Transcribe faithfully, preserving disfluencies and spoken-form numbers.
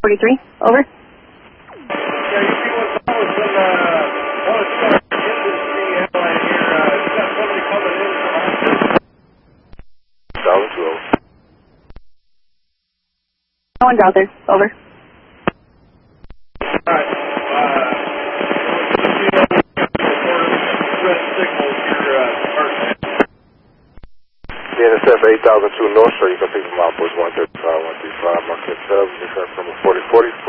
forty-three, over. Yeah, you see what's all of a sudden, uh, want to start getting this the airline here. Uh, you got somebody coming in from Austin. Down two oh. No one's out there, over. Alright, uh, red signals your, uh, department. D N S F eight thousand two North Shore, you can pick them out, boys one thirty-five, one thirty-five, mark it seven, return from a forty forty.